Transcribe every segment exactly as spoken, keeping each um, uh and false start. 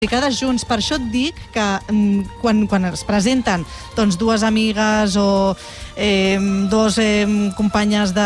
Ficades junts. Per això et dic que mm, quan, quan es presenten doncs, dues amigues o eh, dos eh, companyes de,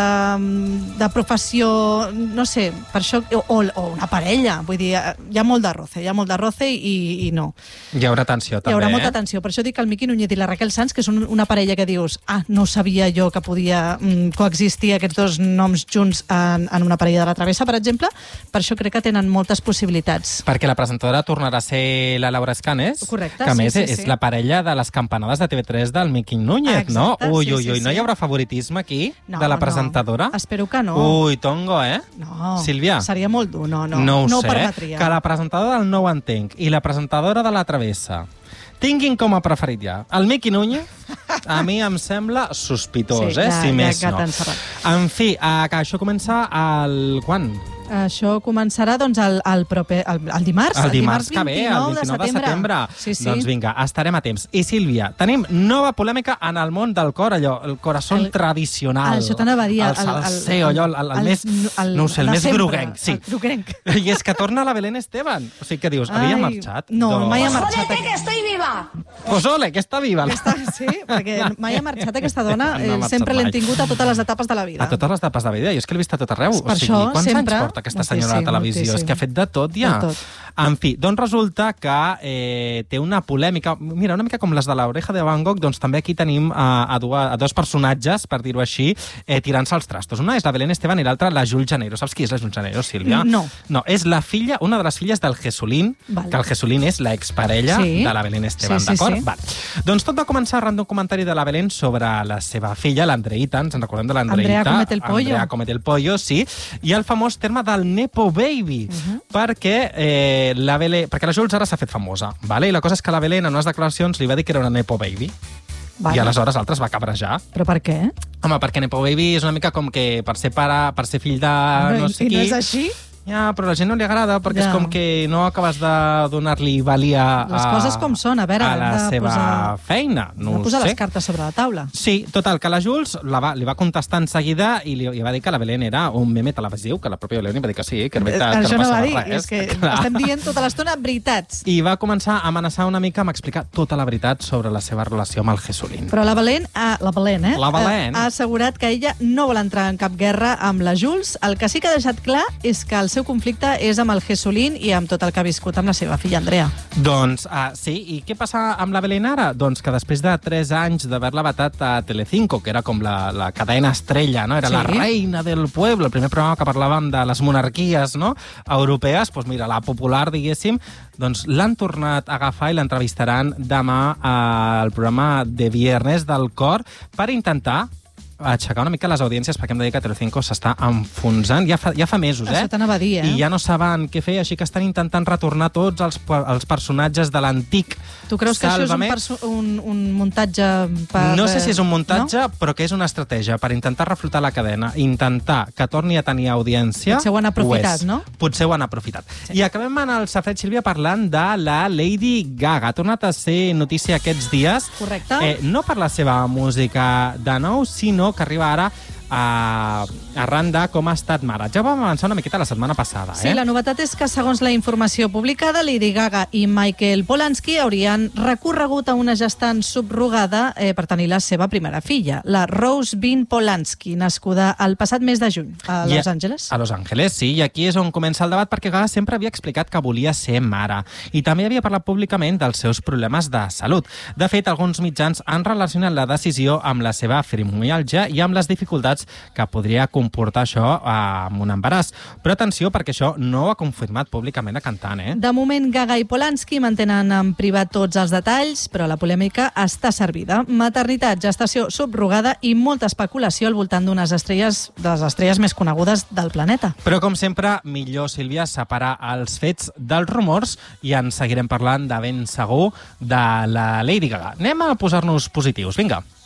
de professió, no sé, per això, o, o una parella, vull dir, hi ha molt de roce, hi ha molt de roce i, i no. Hi haurà tensió també, Hi haurà eh? molta tensió. Per això dic que el Miqui Núñez i la Raquel Sanz, que són una parella que dius, ah, no sabia jo que podia mm, coexistir aquests dos noms junts en, en una parella de la Travessa, per exemple, per això crec que tenen moltes possibilitats. Perquè la presentadora tornarà a ser la Laura Escanes, Correcte, que a més sí, sí, és sí. la parella de les campanades de T V tres del Miqui Núñez, Exacte, no? Ui, sí, ui, sí, ui, no sí. hi haurà favoritisme aquí No, de la no. presentadora? Espero que no. Ui, tongo, eh? No, Sílvia? seria molt dur, no, no, No ho no ho sé, permetria. que la presentadora del No ho entenc i la presentadora de la Travessa tinguin com a preferit ja el Miqui Núñez, a mi em sembla sospitós, Sí, eh? ja- si ja més gat no. encerrat. En fi, eh, que això comença el... quan? Això començarà doncs, el, el, proper, el, el dimarts, El dimarts que ve, el vint-i-nou vint-i-nou de setembre. Sí, sí. Doncs vinga, estarem a temps. I Sílvia, tenim nova polèmica en el món del cor, allò, el corazón El- tradicional. Això t'anava a dir. El salseo, allò, el, el, el, més, el- no ho sé, el de més sempre, groguenc. Sí. El groguenc. I és que torna la Belén Esteban. O sigui, que dius, havia Ai, marxat? no, doncs... mai ha marxat. ¡Jódete que estoy viva! Pues ole, que està viva. Aquesta, sí, perquè mai ha marxat aquesta dona. No ha Eh, marxat sempre l'hem mai. tingut a totes les etapes de la vida. A totes les etapes de la vida. Jo és que l'he vist a tot arreu. Per o sigui, això, quants sempre, anys porta aquesta senyora moltíssim, a la televisió? moltíssim. És que ha fet de tot ja. De tot. En fi, doncs resulta que eh, té una polèmica. Mira, una mica com les de l'Oreja de Van Gogh, doncs també aquí tenim a, a, dues, a dos personatges, per dir-ho així, eh, tirant-se els trastos. Una és la Belén Esteban i l'altra la Jules Janeiro. Saps qui és la Jules Janeiro, Sílvia? No. No, és la filla, una de les filles del Jesulín, Vale. que el Jesulín és l'exparella Sí. de la Belén Esteban, Sí, sí, d'acord? sí. Val. Doncs tot va començar arran d'un comentari de la Belén sobre la seva filla, l'Andreita, ens en recordem de l'Andreita. Andrea Comete el Pollo. Andrea Comete el Pollo, sí. I el famós terme del Nepo Baby, Mhm. perquè, eh, la Belén, perquè la Jules ara s'ha fet famosa, vale? I la cosa és que la Belén en unes declaracions li va dir que era una Nepo Baby. Vale. I aleshores l'altre es va cabrejar. Però per què? Home, perquè Nepo Baby és una mica com que per ser pare, per ser fill de no sé I qui... no és així? Ja, però a la gent no li agrada, perquè Ja. és com que no acabes de donar-li valia a, Les coses com són, a veure, a hem la de seva posar- feina. No No ho posar sé. les cartes sobre la taula. Sí, total, que la Jules la va, li va contestar en seguida i li, li va dir que la Belén era un meme televisiu, que la pròpia Belén li va dir que sí, que era veritat, Eh, que Això no no va passava dir, res. i és que Clar. estem dient tota l'estona veritats. I va començar a amenaçar una mica amb explicar tota la veritat sobre la seva relació amb el Jesulín. Però la Belén, ha, la Belén, eh? La Belén. Ha, ha assegurat que ella no vol entrar en cap guerra amb la Jules. El que sí que ha deixat clar és que el seu conflicte és amb el Jesulín i amb tot el que ha viscut amb la seva filla Andrea. Doncs, uh, sí, i què passa amb la Belén ara? Doncs que després de tres anys d'haver-la vetat a Telecinco, que era com la, la cadena estrella, no? Era Sí. la reina del pueblo, el primer programa que parlàvem de les monarquies, no?, europees, doncs mira, la popular, diguéssim, doncs l'han tornat a agafar i l'entrevistaran demà al programa de Viernes del Cor per intentar aixecar una mica les audiències, perquè hem de dir que Telecinco s'està enfonsant, ja fa, ja fa mesos, eh? Això t'anava a dir, eh? I ja no saben què fer, així que estan intentant retornar tots els, els personatges de l'antic Tu creus que Sálvame. això és un, perso- un, un muntatge per... No sé si és un muntatge, No? però que és una estratègia per intentar reflotar la cadena, intentar que torni a tenir audiència. Potser ho han aprofitat, és. no? Potser ho han aprofitat. Sí. I acabem en el Safret, Sílvia, parlant de la Lady Gaga. Ha tornat a ser notícia aquests dies. Correcte. Eh, no per la seva música de nou, sinó que arriba ara a, arran de com ha estat mare. Ja ho vam avançar una miqueta la setmana passada, Sí, eh? la novetat és que, segons la informació publicada, Lady Gaga i Michael Polanski haurien recorregut a una gestant subrogada eh, per tenir la seva primera filla, la Rose Bean Polanski, nascuda el passat mes de juny a I Los Angeles. A Los Angeles, sí, i aquí és on comença el debat, perquè Gaga sempre havia explicat que volia ser mare i també havia parlat públicament dels seus problemes de salut. De fet, alguns mitjans han relacionat la decisió amb la seva fibromialgia i amb les dificultats que podria comportar això amb un embaràs. Però atenció, perquè això no ho ha confirmat públicament la cantant, eh? De moment, Gaga i Polanski mantenen en privat tots els detalls, però la polèmica està servida. Maternitat, gestació subrogada i molta especulació al voltant d'unes estrelles, de les estrelles més conegudes del planeta. Però, com sempre, millor, Sílvia, separar els fets dels rumors i en seguirem parlant de ben segur de la Lady Gaga. Anem a posar-nos positius, vinga.